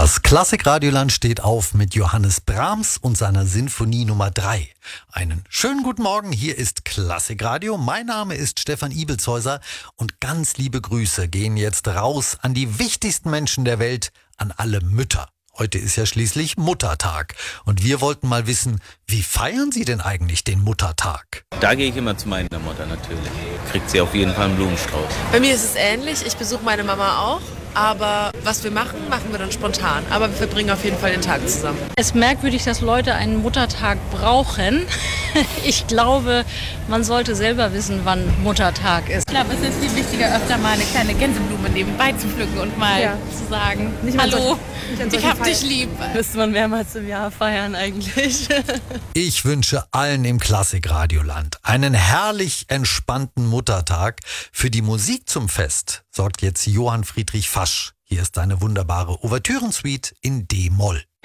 Das Klassikradioland steht auf mit Johannes Brahms und seiner Sinfonie Nummer 3. Einen schönen guten Morgen, hier ist Klassikradio. Mein Name ist Stefan Ibelzhäuser und ganz liebe Grüße gehen jetzt raus an die wichtigsten Menschen der Welt, an alle Mütter. Heute ist ja schließlich Muttertag und wir wollten mal wissen, wie feiern Sie denn eigentlich den Muttertag? Da gehe ich immer zu meiner Mutter natürlich. Kriegt sie auf jeden Fall einen Blumenstrauß. Bei mir ist es ähnlich. Ich besuche meine Mama auch. Aber was wir machen, machen wir dann spontan. Aber wir verbringen auf jeden Fall den Tag zusammen. Es ist merkwürdig, dass Leute einen Muttertag brauchen. Ich glaube, man sollte selber wissen, wann Muttertag ist. Ich glaube, es ist viel wichtiger, öfter mal eine kleine Gänseblume nebenbei zu pflücken und mal zu sagen, hallo, ich hab dich lieb. Müsste man mehrmals im Jahr feiern eigentlich. Ich wünsche allen im Klassikradioland einen herrlich entspannten Muttertag. Für die Musik zum Fest sorgt jetzt Johann Friedrich Fasch. Hier ist seine wunderbare Ouvertürensuite in D-Moll.